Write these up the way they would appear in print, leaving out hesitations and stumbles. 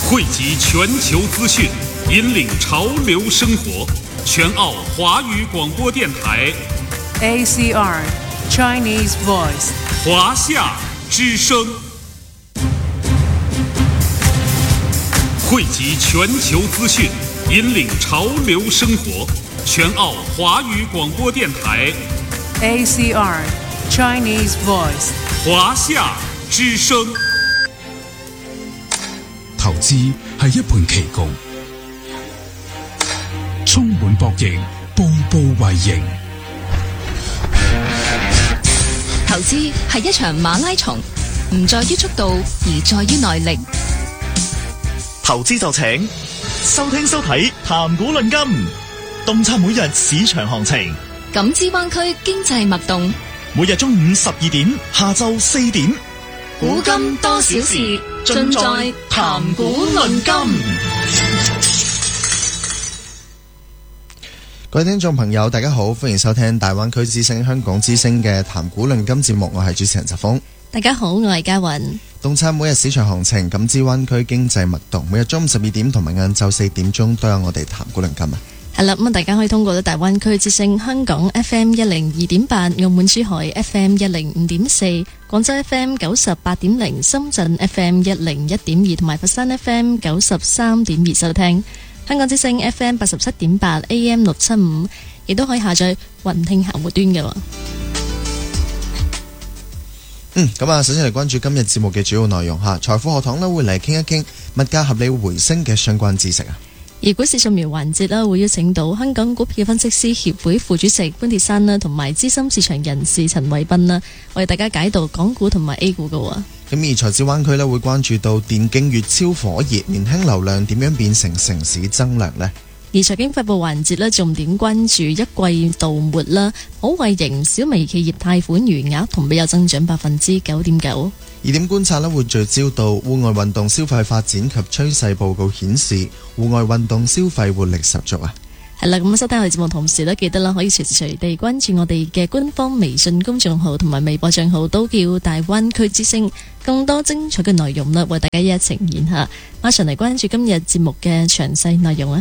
汇集全球资讯，引领潮流生活。全澳华语广播电台 ACR Chinese Voice 华夏之声，汇集全球资讯，引领潮流生活。全澳华语广播电台 ACR Chinese Voice 華夏之聲。 投資係一盤棋局，充滿博弈，步步為營。 投資係一場馬拉松，唔在於速度，而在於耐力。 投資就請收聽收睇談股論金，洞察每日市場行情， 感知灣區經濟脈動。 每日中午12點，下晝4點， 古今多少事，盡在談股論金。 各位聽眾朋友大家好，歡迎收聽大灣區之聲香港之聲嘅談股論金節目，我係主持人澤峰。 大家好，我係嘉雲。 洞察每日市場行情，感知灣區經濟脈動，每日中午12點同埋晏晝4點鐘都有我哋談股論金啊。 係啦，咁大家可以通過大灣區之聲香港 FM 102.8、澳門珠海 FM 105.4、廣州 FM 98.0、深圳 FM 101.2同埋佛山 FM 93.2收聽。香港之聲 FM 87.8 AM 675，亦都可以下載雲聽客戶端嘅。 咁啊，首先嚟關注今日節目嘅主要內容吓，財富學堂呢會嚟傾一傾物價合理回升嘅相關知識啊。 而股市掃描環節啦，會邀請到香港股票分析師協會副主席潘鐵珊啦，同埋資深市場人士陳偉斌啦，為大家解讀港股同埋 A 股嘅。咁而財資灣區呢會關注到電競月超火熱，年輕流量點樣變成城市增量呢？ 而財經快報環節呢，重點關注一季度末啦，普惠型小微企業貸款餘額同比有增長 9.9%。 而點觀察呢會聚焦到戶外運動消費發展及趨勢報告顯示，戶外運動消費活力十足啊！ 係啦，咁收聽我哋節目同時呢，記得啦，可以隨時隨地關注我哋嘅官方微信公眾號同埋微博賬號，都叫大灣區之聲，更多精彩嘅內容啦，為大家一一呈現下。馬上嚟關注今日節目嘅詳細內容啊！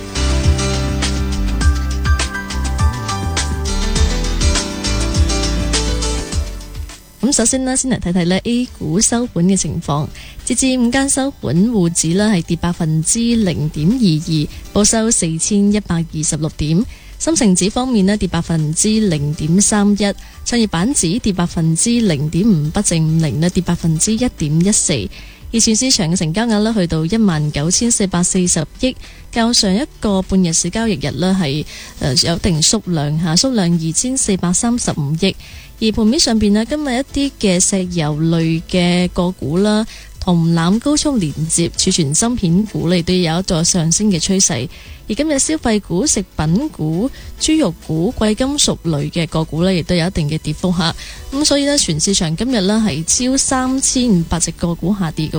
咁首先呢，先嚟睇睇呢 A 股收盤嘅情況。截至午間收盤，滬指呢係跌0.22%，報收4126點。深成指方面呢跌0.31%，創業板指跌0.5%，北證50呢跌1.14%。而全市場嘅成交額呢去到19440億，較上一個半日市交易日呢係有定縮量下，縮量2435億。而盤面上邊呢，今日一啲嘅石油類嘅個股啦，銅纜高速連接、儲存芯片股呢都有一座上升嘅趨勢。而今日消費股、食品股、豬肉股、貴金屬類嘅個股呢，亦都有一定嘅跌幅下。咁所以呢，全市場今日呢係超3500隻個股下跌嘅。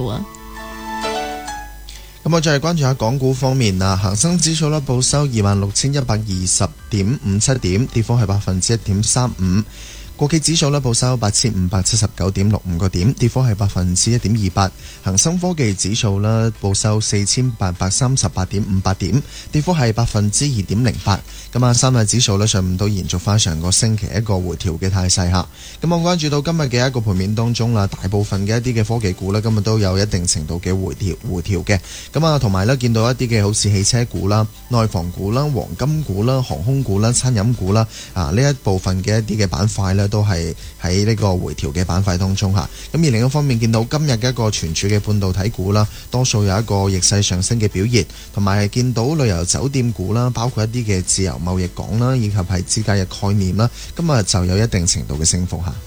咁我再嚟關注下港股方面啊，恒生指數呢報收26,120.57點，跌幅係1.35%。國企指數呢報收8579.65個點，跌幅係1.28%。恒生科技指數呢報收4838.58點，跌幅係2.08%。咁啊，三大指數呢上午都延續翻上個星期一個回調嘅態勢下。咁我關注到今日嘅一個盤面當中啦，大部分嘅一啲嘅科技股呢，今日都有一定程度嘅回調嘅。咁啊，同埋呢見到一啲嘅好似汽車股啦、內房股啦、黃金股啦、航空股啦、餐飲股啦呢一部分嘅一啲嘅板塊呢，都係喺呢個回調嘅板塊當中吓。咁而另一方面見到今日嘅一個存儲嘅半導體股啦，多數有一個逆勢上升嘅表現，同埋係見到旅遊酒店股啦，包括一啲嘅自由貿易港啦，以及係資價嘅概念啦，今日就有一定程度嘅升幅吓。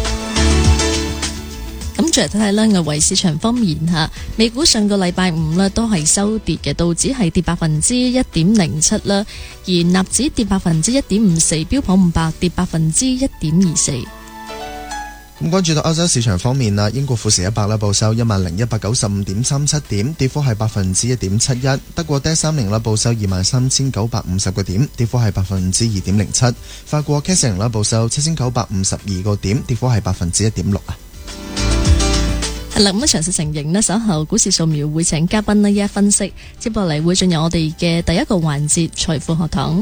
咁再嚟睇睇啦，外圍市場方面吓，美股上個禮拜五呢都係收跌嘅，道指係跌1.07%啦，而納指跌1.54%，標普500跌1.24%。 咁關注到歐洲市場方面啦，英國富時100啦報收10195.37點，跌幅係1.71%。德國DAX 30啦報收23950個點，跌幅係2.07%。法國 CAC 40啦報收7952個點，跌幅係1.6%啊。 係啦，咁詳細情形呢，稍後股市掃描會請嘉賓呢一一分析。接落嚟會進入我哋嘅第一個環節財富學堂。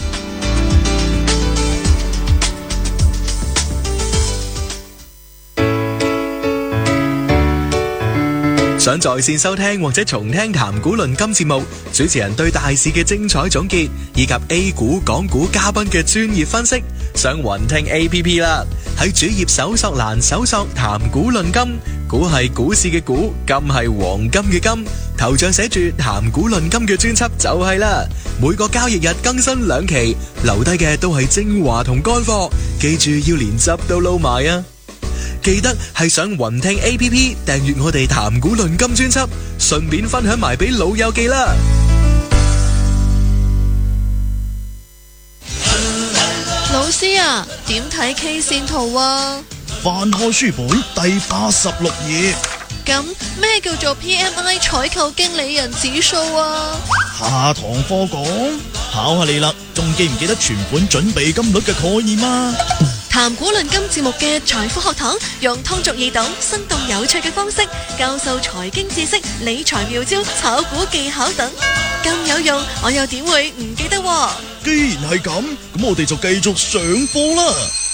想在線收聽或者重聽談股論金節目，主持人對大市嘅精彩總結，以及 A 股、港股嘉賓嘅專業分析，上雲聽 APP 啦。喺主頁搜索欄搜索談股論金，股係股市嘅股，金係黃金嘅金，頭像寫住談股論金嘅專輯就係啦。每個交易日更新2期，留低嘅都係精華同乾貨，記住要連汁都撈埋啊！記得係上雲聽 APP 訂閱我哋談股論金專輯，順便分享埋俾老友記啦。 老師啊，點睇 K 線圖啊？ 翻開書本第86頁。 咁咩叫做 PMI 採購經理人指數啊？ 下堂課講，考下你啦，仲記唔記得存款準備金率嘅概念啊？ 談股論金節目嘅財富學堂，用通俗易懂、生動有趣嘅方式教授財經知識、理財妙招、炒股技巧等，咁有用，我又點會唔記得喎？ 既然係咁，咁我哋就繼續上課啦。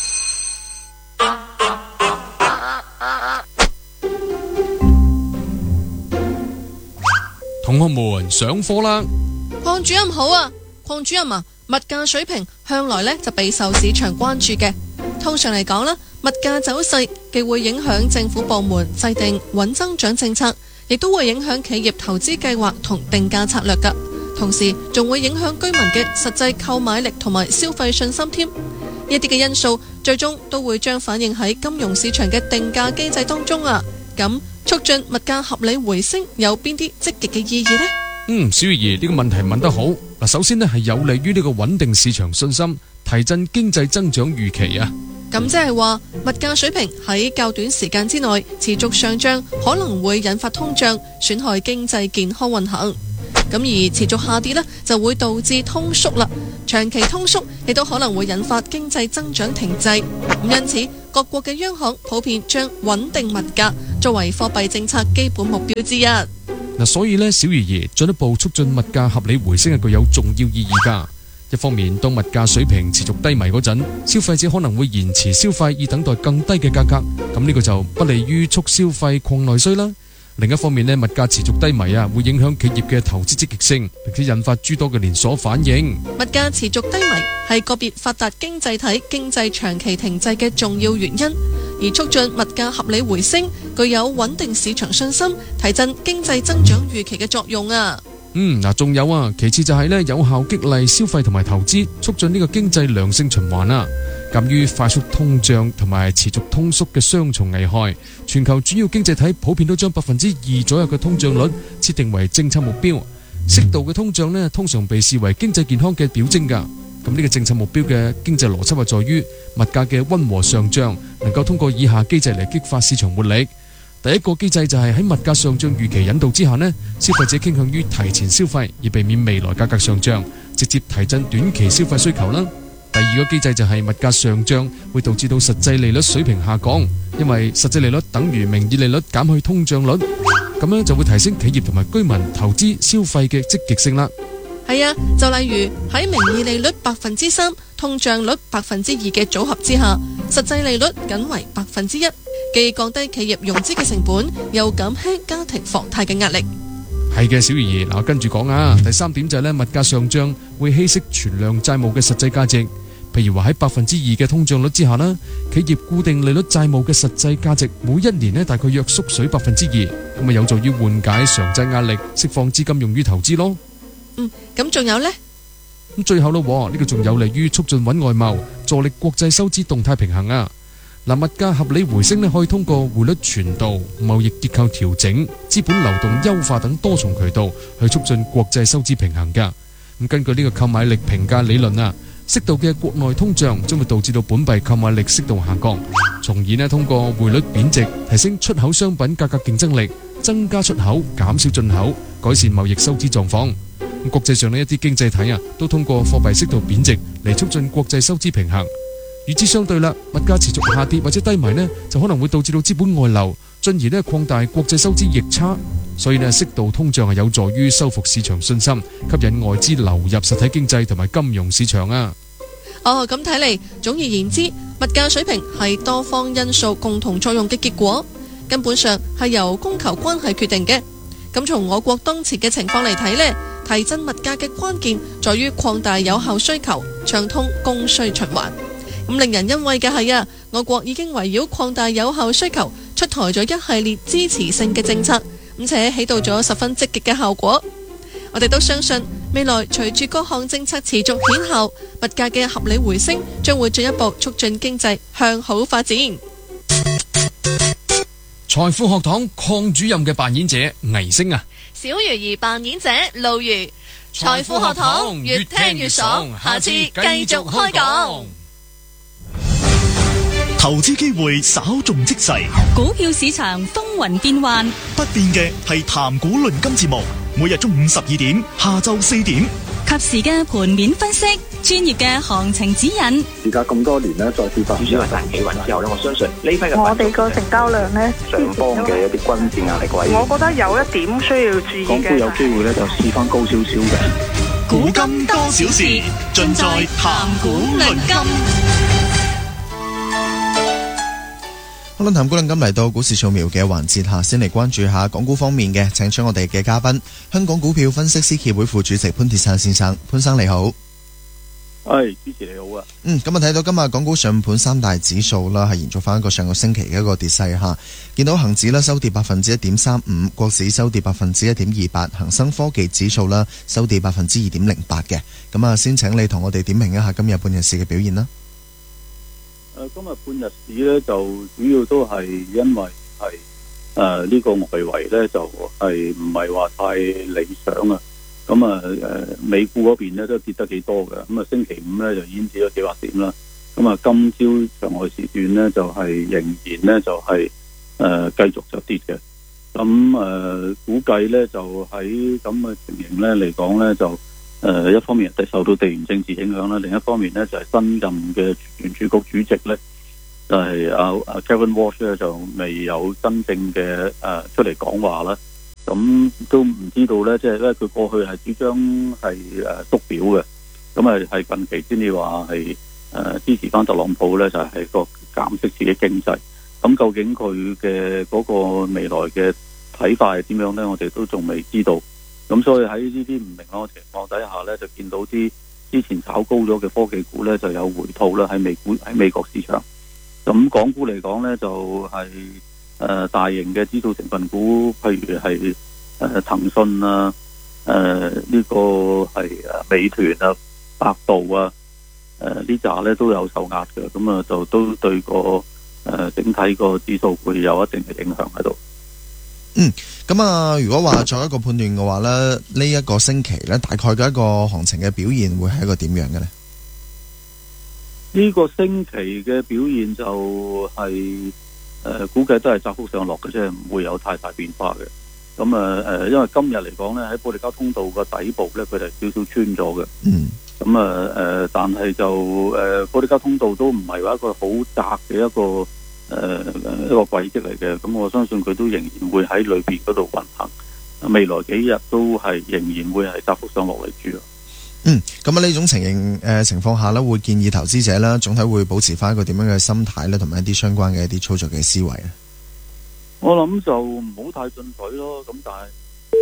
同學們上課啦！ 鄺主任好啊，鄺主任啊，物價水平向來呢就備受市場關注嘅。通常嚟講啦，物價走勢既會影響政府部門制定穩增長政策，亦都會影響企業投資計劃同定價策略㗎。同時仲會影響居民嘅實際購買力同埋消費信心添。呢啲嘅因素最終都會將反映喺金融市場嘅定價機制當中啊。咁促進物價合理回升有邊啲積極嘅意義呢？ 小月兒呢個問題問得好。嗱，首先呢係有利於呢個穩定市場信心，提振經濟增長預期啊。 咁即係話物價水平喺較短時間之內持續上漲，可能會引發通脹，損害經濟健康運行。咁而持續下跌呢，就會導致通縮啦。長期通縮亦都可能會引發經濟增長停滯。因此，各國嘅央行普遍將穩定物價作為貨幣政策基本目標之一。 所以呢，小魚兒進一步促進物價合理回升係具有重要意義㗎。一方面，當物價水平持續低迷嗰陣，消費者可能會延遲消費，以等待更低嘅價格。咁呢個就不利於促消費、擴內需啦。另一方面呢，物價持續低迷啊，會影響企業嘅投資積極性，並且引發諸多嘅連鎖反應。 物價持續低迷係個別發達經濟體經濟長期停滯嘅重要原因，而促進物價合理回升，具有穩定市場信心、提振經濟增長預期嘅作用啊。 仲有啊，其次就係呢，有效激勵消費同埋投資，促進呢個經濟良性循環啊。鑒於快速通脹同埋持續通縮嘅雙重危害，全球主要經濟體普遍都將2%左右嘅通脹率設定為政策目標。適度嘅通脹呢，通常被視為經濟健康嘅表徵㗎。咁呢個政策目標嘅經濟邏輯係在於物價嘅溫和上漲，能夠通過以下機制嚟激發市場活力。第一個機制就係喺物價上漲預期引導之下呢，消費者傾向於提前消費，以避免未來價格上漲，直接提振短期消費需求啦。第二個機制就係物價上漲會導致到實際利率水平下降，因為實際利率等於名義利率減去通脹率，咁樣就會提升企業同埋居民投資消費嘅積極性啦。 係啊，就例如喺名義利率3%、通脹率2%嘅組合之下，實際利率僅為1%，既降低企業融資嘅成本，又減輕家庭房貸嘅壓力。 係嘅，小魚兒，嗱，跟住講啊。第三點就係呢，物價上漲會稀釋存量債務嘅實際價值。譬如話喺2%嘅通脹率之下啦，企業固定利率債務嘅實際價值每一年呢大概約縮水2%，咁啊有助於緩解償債壓力，釋放資金用於投資咯。 咁仲有呢？ 咁最後咯，呢個仲有利於促進穩外貿，助力國際收支動態平衡啊。嗱，物價合理回升呢，可以通過匯率傳導、貿易結構調整、資本流動優化等多重渠道去促進國際收支平衡噶。咁根據呢個購買力評價理論啊，適度嘅國內通脹將會導致到本幣購買力適度下降，從而呢通過匯率貶值提升出口商品價格競爭力，增加出口，減少進口，改善貿易收支狀況。國際上呢一啲經濟體啊，都通過貨幣適度貶值嚟促進國際收支平衡。 與之相對啦，物價持續下跌或者低迷呢，就可能會導致到資本外流，進而呢擴大國際收支逆差。所以呢，適度通脹係有助於修復市場信心，吸引外資流入實體經濟同埋金融市場啊。 哦，咁睇嚟，總而言之，物價水平係多方因素共同作用嘅結果，根本上係由供求關係決定嘅。咁從我國當前嘅情況嚟睇呢，提振物價嘅關鍵在於擴大有效需求，暢通供需循環。咁令人欣慰嘅係啊，我國已經圍繞擴大有效需求出台咗一系列支持性嘅政策，而且起到咗十分積極嘅效果。我哋都相信未來隨住各項政策持續顯效，物價嘅合理回升將會進一步促進經濟向好發展。 財富學堂鄺主任嘅扮演者倪星啊， 小魚兒扮演者路如，財富學堂越聽越爽，下次繼續開講。 投資機會稍縱即逝， 股票市場風雲變幻， 不變嘅係談股論金節目，每日中午12點，下晝4點， 及時嘅盤面分析，專業嘅行情指引。 而家咁多年咧，再次發展大企穩之後咧，我相信呢批嘅我哋個成交量咧， 上方嘅一啲均線壓力位， 我覺得有一點需要注意嘅。 港股有機會咧就試翻高少少嘅。 古今多少事，盡在談股論金。 好啦，談股論金嚟到股市掃描嘅環節下，先嚟關注下港股方面嘅，請出我哋嘅嘉賓，香港股票分析師協會副主席潘鐵珊先生。潘生你好。 係，主持你好啊。 咁啊睇到今日港股上盤三大指數啦，係延續翻一個上個星期嘅一個跌勢吓。見到恒指啦收跌1.35%，國指收跌1.28%，恒生科技指數啦收跌2.08%嘅。咁啊，先請你同我哋點評一下今日半日市嘅表現啦。 今日半日市咧就主要都係因為係呢個外圍咧就係唔係話太理想啊。咁啊美股嗰邊咧都跌得幾多嘅。咁啊星期五咧就已經跌咗幾百點啦。咁啊今朝場外時段咧就係仍然咧就係繼續就跌嘅。咁估計咧就喺咁嘅情形咧嚟講咧就一方面受到地緣政治影響啦，另一方面咧就係新任嘅聯儲局主席咧就係阿 Kevin Walsh 咧就未有真正嘅出嚟講話啦。咁都唔知道咧，即係咧佢過去係主張係縮表嘅，咁係近期先至話係支持翻特朗普咧，就係個減息刺激經濟。咁究竟佢嘅嗰個未來嘅睇法係點樣咧？我哋都仲未知道。咁所以喺呢啲唔明朗嘅情況底下咧，就見到啲之前炒高咗嘅科技股咧就有回吐啦，喺美國市場。咁港股嚟講咧就係大型嘅指數成分股，譬如係騰訊啊，呢個係美團啊、百度啊，呢扎咧都有受壓嘅。咁啊就都對個整體個指數會有一定嘅影響喺度。 咁啊，如果話作一個判斷嘅話咧，呢一個星期咧，大概嘅一個行情嘅表現會係一個點樣嘅咧？ 呢個星期嘅表現就係估計都係窄幅上落嘅啫，唔會有太大變化嘅。咁因為今日嚟講咧，喺保利加通道個底部咧，佢哋少少穿咗嘅。咁但係就保利加通道都唔係話一個好窄嘅一個軌跡嚟嘅。咁我相信佢都仍然會喺裏邊嗰度運行。未來幾日都係仍然會係窄幅上落為主。 咁呢種情況下咧，會建議投資者啦，總體會保持翻一個點樣嘅心態咧，同埋一啲相關嘅一啲操作嘅思維咧。 我諗就唔好太進取咯。咁但係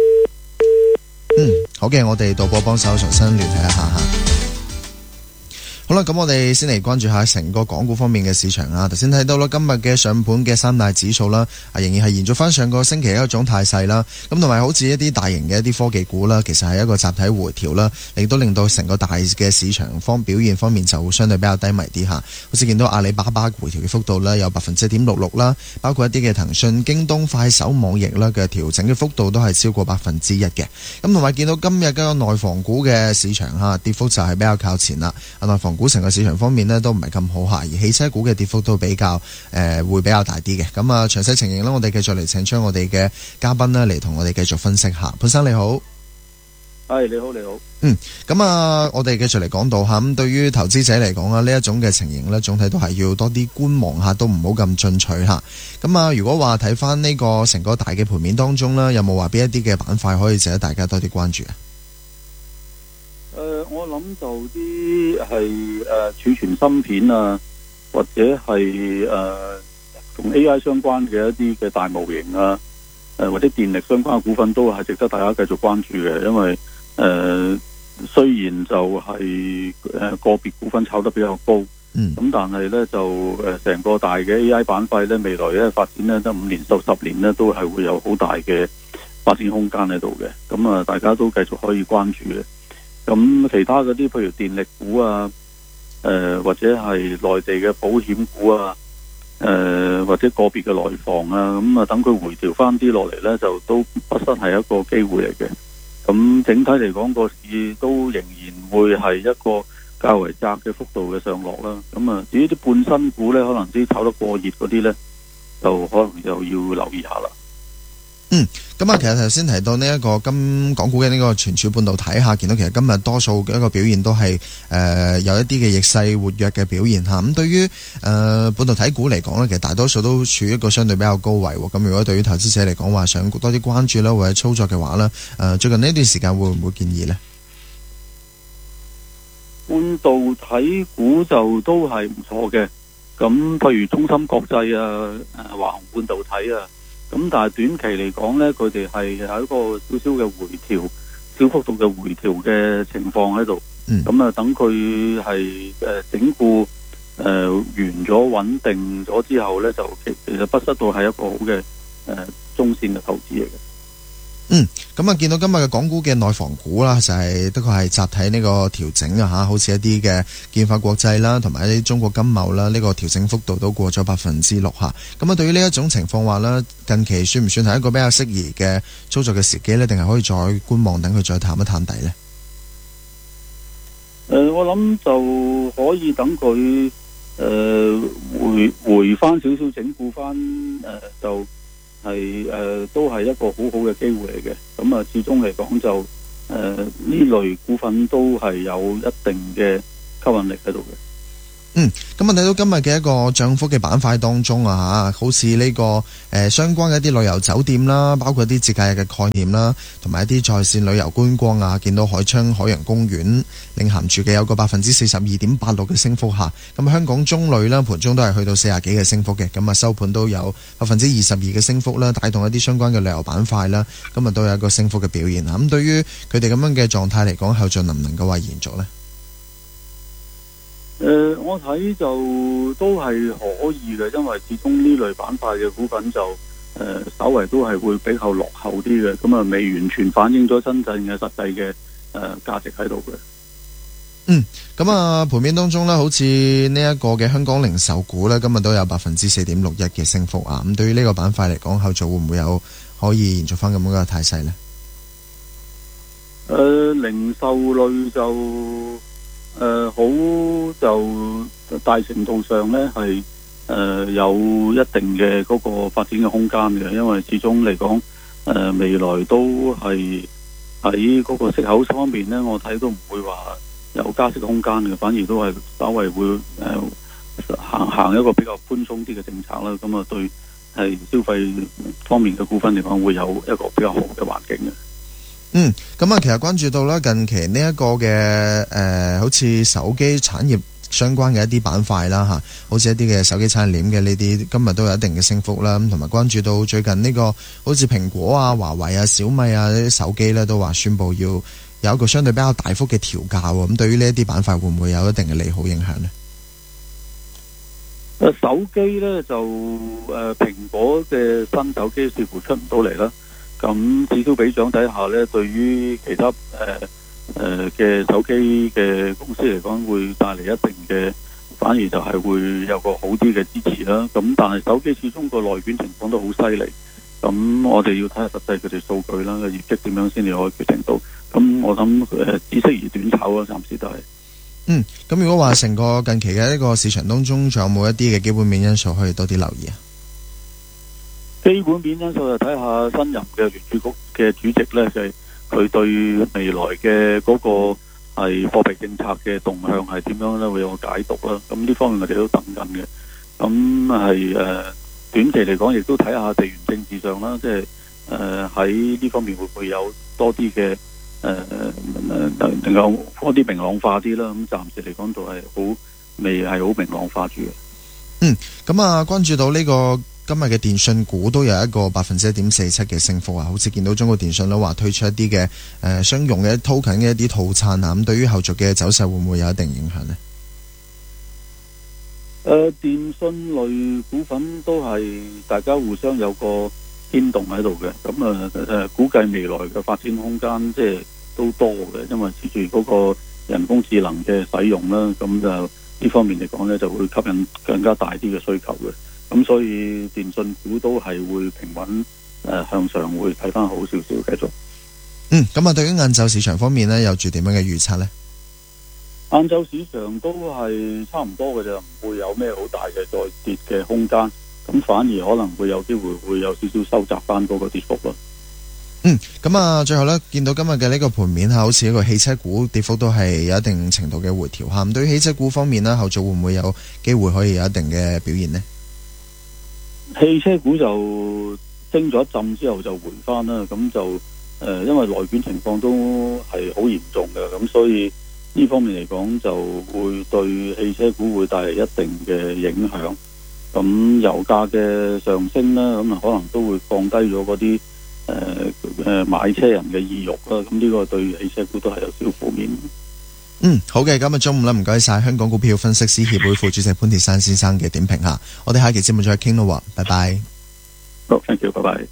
好嘅，我哋導播幫手重新聯繫一下吓。好啦，咁我哋先嚟關注下成個港股方面嘅市場啊。頭先睇到啦，今日嘅上盤嘅三大指數啦，仍然係延續翻上個星期一種態勢啦。咁同埋好似一啲大型嘅一啲科技股啦，其實係一個集體回調啦，亦都令到成個大嘅市場表現方面就相對比較低迷啲吓。好似見到阿里巴巴回調嘅幅度啦，有1.66%啦，包括一啲嘅騰訊、京東、快手、網易啦嘅調整嘅幅度都係超過1%嘅。咁同埋見到今日嗰個內房股嘅市場吓，跌幅就係比較靠前啦。內房股成個市場方面呢都唔係咁好下，而汽車股嘅跌幅都比較會比較大啲嘅。咁啊，詳細情形呢，我哋繼續嚟請出我哋嘅嘉賓呢嚟同我哋繼續分析下。潘生你好。 係你好，你好。 咁啊，我哋繼續嚟講到嚇，咁對於投資者嚟講啊，呢一種嘅情形呢，總體都係要多啲觀望下，都唔好咁進取嚇。咁啊，如果話睇翻呢個成個大嘅盤面當中啦，有冇話邊一啲嘅板塊可以值得大家多啲關注啊？ 我諗就啲係儲存芯片啊，或者係同 AI 相關嘅一啲嘅大模型啊，或者電力相關嘅股份都係值得大家繼續關注嘅，因為雖然就係個別股份炒得比較高，咁但係咧就成個大嘅 AI 板塊咧，未來咧發展咧得5年到10年咧，都係會有好大嘅發展空間喺度嘅。咁啊，大家都繼續可以關注嘅。咁其他嗰啲譬如電力股啊，或者係內地嘅保險股啊，或者個別嘅內房啊，咁啊等佢回調翻啲落嚟咧，就都不失係一個機會嚟嘅。咁整體嚟講，個市都仍然會係一個較為窄嘅幅度嘅上落啦。咁啊，至於啲半新股咧，可能啲炒得過熱嗰啲咧，就可能又要留意下啦。 咁啊，其實頭先提到呢一個港股嘅呢個存儲半導體下，見到其實今日多數嘅一個表現都係有一啲嘅逆勢活躍嘅表現嚇。咁對於半導體股嚟講咧，其實大多數都處於一個相對比較高位喎。咁如果對於投資者嚟講話想多啲關注啦，或者操作嘅話咧，最近呢段時間會唔會建議呢？ 半導體股就都係唔錯嘅。咁譬如中芯國際啊、華虹半導體啊。咁但係短期嚟講咧，佢哋係有一個少少嘅回調，小幅度嘅回調嘅情況喺度。咁啊，等佢係整固完咗穩定咗之後咧，就其實不失到係一個好嘅中線嘅投資嚟嘅。 咁啊，見到今日嘅港股嘅內房股啦，就係的確係集體呢個調整啊嚇，好似一啲嘅建發國際啦，同埋一啲中國金茂啦，呢個調整幅度都過咗6%嚇。咁啊，對於呢一種情況話咧，近期算唔算係一個比較適宜嘅操作嘅時機呢？定係可以再觀望，等佢再探一探底呢？ 我諗就可以等佢回翻少少，整固翻就。係都係一個好好嘅機會嚟嘅。咁啊，始終嚟講就呢類股份都係有一定嘅吸引力喺度嘅。 咁啊，睇到今日嘅一個漲幅嘅板塊當中啊嚇，好似呢個相關嘅一啲旅遊酒店啦，包括一啲節假日嘅概念啦，同埋一啲在線旅遊觀光啊，見到海昌海洋公園領銜住嘅有個42.86%嘅升幅嚇。咁香港中旅啦，盤中都係去到40幾嘅升幅嘅，咁啊收盤都有22%嘅升幅啦，帶動一啲相關嘅旅遊板塊啦，咁啊都有一個升幅嘅表現嚇。咁對於佢哋咁樣嘅狀態嚟講，後續能唔能夠話延續呢？ 我睇就都係可以嘅，因為始終呢類板塊嘅股份就稍為都係會比較落後啲嘅，咁啊未完全反映咗真正嘅實際嘅價值喺度嘅。 咁啊盤面當中呢，好似呢一個嘅香港零售股呢，今日都有4.61%嘅升幅啊。咁對於呢個板塊嚟講，後續會唔會有可以延續翻咁樣嘅態勢呢？ 零售類就好就大程度上咧係有一定嘅嗰個發展嘅空間嘅，因為始終嚟講未來都係喺嗰個息口方面咧，我睇都唔會話有加息空間嘅，反而都係稍微會行一個比較寬鬆啲嘅政策啦。咁啊對係消費方面嘅股份嚟講，會有一個比較好嘅環境嘅。 咁啊，其實關注到啦，近期呢一個嘅好似手機產業相關嘅一啲板塊啦嚇，好似一啲嘅手機產業鏈嘅呢啲，今日都有一定嘅升幅啦。咁同埋關注到最近呢個好似蘋果啊、華為啊、小米啊呢啲手機咧，都話宣布要有一個相對比較大幅嘅調價喎。咁對於呢一啲板塊會唔會有一定嘅利好影響呢？ 手機咧就蘋果嘅新手機似乎出唔到嚟啦。咁至少比獎底下咧，對於其他嘅手機嘅公司嚟講，會帶嚟一定嘅，反而就係會有個好啲嘅支持啦。咁但係手機始終個內卷情況都好犀利，咁我哋要睇下實際佢哋數據啦，個業績點樣先至可以決定到。咁我諗只適宜短炒啦，暫時都係。 咁如果話成個近期嘅呢個市場當中，仲有冇一啲嘅基本面因素可以多啲留意啊？ 基本面因素就睇下新任嘅聯儲局嘅主席咧，就係佢對未來嘅嗰個係貨幣政策嘅動向係點樣咧，會有個解讀啦。咁呢方面我哋都等緊嘅。咁係短期嚟講，亦都睇下地緣政治上啦，即係喺呢方面會唔會有多啲嘅能夠多啲明朗化啲啦。咁暫時嚟講就係未係好明朗化住嘅。 咁啊，關注到呢個今日嘅電訊股都有一個1.47%嘅升幅啊，好似見到中國電信咧話推出一啲嘅商用嘅 token 嘅一啲套餐啊，咁對於後續嘅走勢會唔會有一定影響呢？ 電信類股份都係大家互相有個牽動喺度嘅，咁估計未來嘅發展空間即係都多嘅，因為隨住嗰個人工智能嘅使用啦，咁就呢方面嚟講呢，就會吸引更加大啲嘅需求嘅，咁所以電信股都係會平穩向上，會睇翻好少少繼續。 咁啊，對於晏晝市場方面呢，有住點樣嘅預測呢？ 晏晝市場都係差唔多嘅啫，唔會有咩好大嘅再跌嘅空間，咁反而可能會有機會會有少少收窄翻嗰個跌幅咯。 咁啊，最後呢，見到今日嘅呢個盤面好似一個汽車股跌幅都係有一定程度嘅回調下。咁對於汽車股方面呢，後續會唔會有機會可以有一定嘅表現呢？ 汽車股就升咗一陣之後就回翻啦，咁就因為內卷情況都係好嚴重嘅，咁所以呢方面嚟講就會對汽車股會帶嚟一定嘅影響。咁油價嘅上升啦，咁可能都會降低咗嗰啲買車人嘅意欲啦。咁呢個對汽車股都係有少負面。 好嘅，今日中午啦，唔該晒香港股票分析師協會副主席潘鐵珊先生嘅點評下，我哋下期節目再傾咯，拜拜。 好 ，thank you， 拜拜。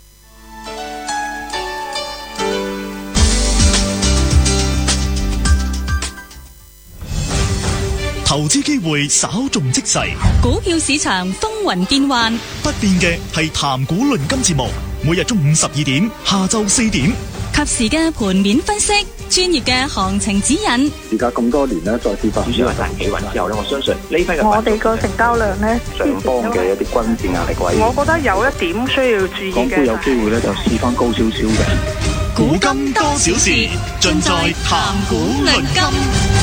投資機會稍縱即逝， 股票市場風雲變幻， 不變嘅係談股論金節目，每日中午12點，下晝4點， 及時嘅盤面分析，專業嘅行情指引。 而家咁多年咧，再次發展為大企穩之後咧，我相信呢批嘅我哋個成交量咧， 上方嘅一啲均線壓力位， 我覺得有一點需要注意嘅， 港股有機會咧就試翻高少少嘅。 股金多少事，盡在談股論金。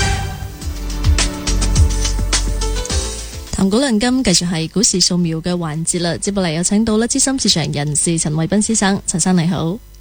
談股論金繼續係股市掃描嘅環節啦，接落嚟有請到資深市場人士陳偉斌先生，陳生你好。